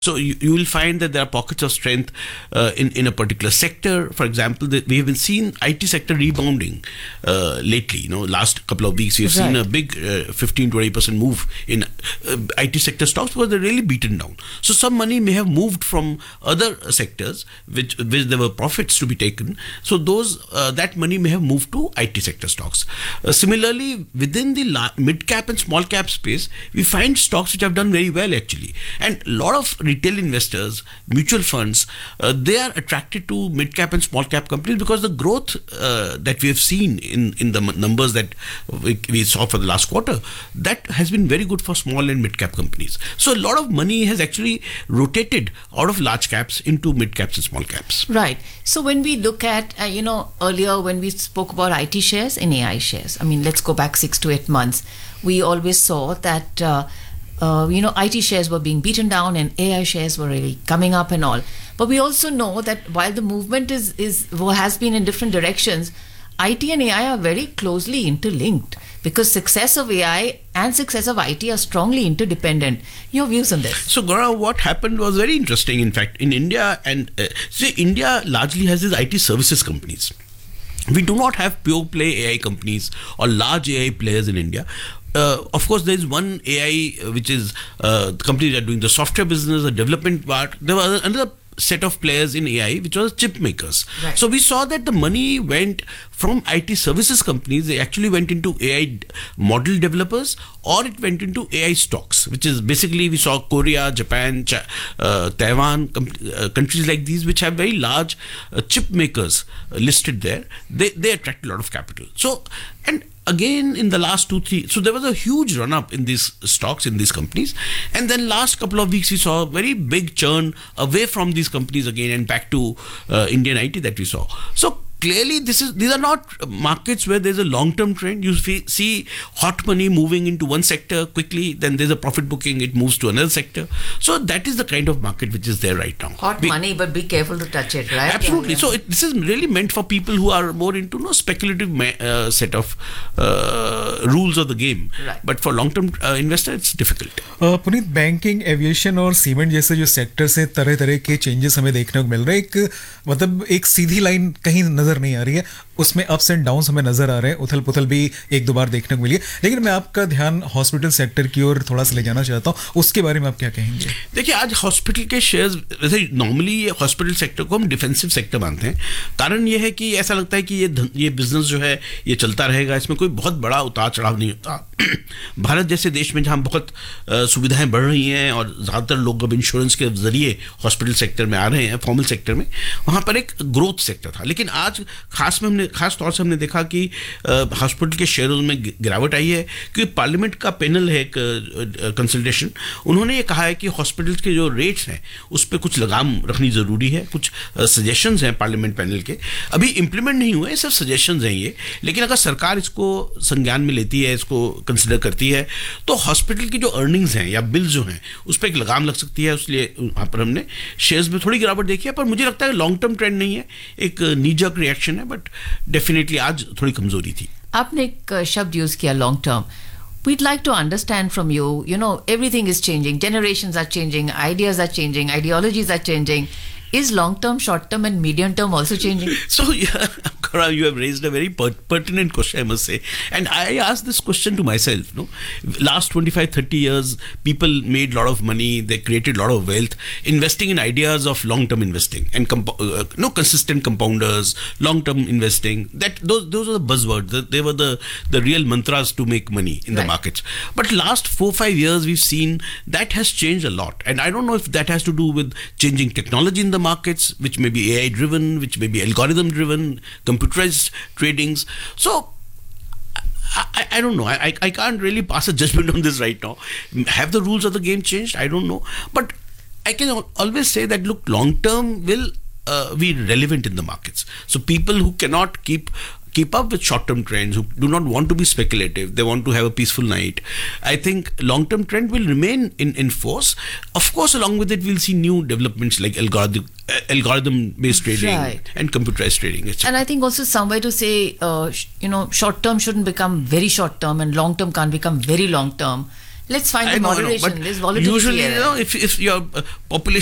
So you will find that there are pockets of strength in a particular sector. For example, we have been seeing IT sector rebounding lately. Last couple of weeks we have seen a big 15-20% move in IT sector stocks because they're really beaten down. So some money may have moved from other sectors which there were profits to be taken. So that money may have moved to IT sector stocks. Similarly, within the mid cap and small cap space, we find stocks which have done very well actually, and a lot of retail investors, mutual funds, they are attracted to mid-cap and small-cap companies because the growth that we have seen in the numbers that we saw for the last quarter, that has been very good for small and mid-cap companies. So a lot of money has actually rotated out of large caps into mid-caps and small caps. Right. So when we look at, earlier when we spoke about IT shares and AI shares, let's go back 6 to 8 months, we always saw that IT shares were being beaten down and AI shares were really coming up and all. But we also know that while the movement has been in different directions, IT and AI are very closely interlinked because success of AI and success of IT are strongly interdependent. Your views on this? So, Gaurav, what happened was very interesting. In fact, in India, and India largely has these IT services companies. We do not have pure play AI companies or large AI players in India. Of course, there is one AI which is companies that are doing the software business, the development part. There was another set of players in AI which was chip makers. Right. So we saw that the money went from IT services companies. They actually went into AI model developers, or it went into AI stocks, which is basically we saw Korea, Japan, Taiwan, countries like these which have very large chip makers listed there. They attract a lot of capital. So and again in the last 2-3, so there was a huge run up in these stocks, in these companies, and then last couple of weeks we saw a very big churn away from these companies again and back to Indian IT that we saw. So clearly these are not markets where there's a long-term trend. You see hot money moving into one sector quickly, then there's a profit booking, it moves to another sector. So that is the kind of market which is there right now. Hot money, but be careful to touch it, right? Absolutely. Yeah. So this is really meant for people who are more into speculative set of rules of the game. Right. But for long-term investor, it's difficult. Puneet, banking, aviation और cement जैसे जो sectors हैं, तरह तरह के changes हमें देखने को मिल रहे हैं. एक सीधी लाइन कहीं नजर नहीं आ रही है, उसमें अप्स एंड डाउन्स हमें नजर आ रहे हैं, उथल पुथल भी एक दो बार देखने को मिली है. लेकिन मैं आपका ध्यान हॉस्पिटल सेक्टर की ओर थोड़ा सा ले जाना चाहता हूँ. उसके बारे में आप क्या कहेंगे? देखिए, आज हॉस्पिटल के शेयर्स, वैसे नॉर्मली हॉस्पिटल सेक्टर को हम डिफेंसिव सेक्टर मानते हैं. कारण ये है कि ऐसा लगता है कि ये बिजनेस जो है ये चलता रहेगा, इसमें कोई बहुत बड़ा उतार चढ़ाव नहीं होता. भारत जैसे देश में जहाँ बहुत सुविधाएं बढ़ रही हैं और ज़्यादातर लोग अब इंश्योरेंस के जरिए हॉस्पिटल सेक्टर में आ रहे हैं, फॉर्मल सेक्टर में, वहाँ पर एक ग्रोथ सेक्टर था. लेकिन आज खास तौर से हमने देखा कि हॉस्पिटल के शेयरों में गिरावट आई है, क्योंकि पार्लियामेंट का पैनल है एक कंसल्टेशन, उन्होंने ये कहा है कि हॉस्पिटल के जो रेट्स हैं उस पर कुछ लगाम रखनी ज़रूरी है. कुछ सजेशंस हैं पार्लियामेंट पैनल के, अभी इम्प्लीमेंट नहीं हुए, सिर्फ सजेशंस हैं ये. लेकिन अगर सरकार इसको संज्ञान में लेती है, इसको कंसिडर करती है, तो हॉस्पिटल की जो अर्निंग्स हैं या बिल जो हैं उस पर एक लगाम लग सकती है. इसलिए वहाँ पर हमने शेयर्स में थोड़ी गिरावट देखी है, पर मुझे लगता है लॉन्ग टर्म ट्रेंड नहीं है, एक नीजक रिएक्शन है. बट डेफिनेटली आज थोड़ी कमजोरी थी. आपने एक शब्द यूज किया, long term. We'd like to understand from you, everything is changing, generations are changing, ideas are changing, ideologies are changing. Is long-term, short-term and medium-term also changing? So, yeah, Gaurav, you have raised a very pertinent question, I must say. And I asked this question to myself. Last 25-30 years, people made a lot of money, they created a lot of wealth, investing in ideas of long-term investing and consistent compounders, long-term investing. Those are the buzzwords. They were the real mantras to make money in the markets. But last 4-5 years, we've seen that has changed a lot. And I don't know if that has to do with changing technology in the markets, which may be AI driven, which may be algorithm driven, computerized tradings. So I don't know. I can't really pass a judgment on this right now. Have the rules of the game changed? I don't know. But I can always say that, look, long term will be relevant in the markets. So people who cannot keep up with short-term trends, who do not want to be speculative, they want to have a peaceful night, I think long-term trend will remain in force. Of course, along with it, we'll see new developments like algorithm-based trading and computerized trading, etc. And I think also some way to say, short-term shouldn't become very short-term and long-term can't become very long-term. Let's find I the know, moderation. but There's volatility usually, here. if your population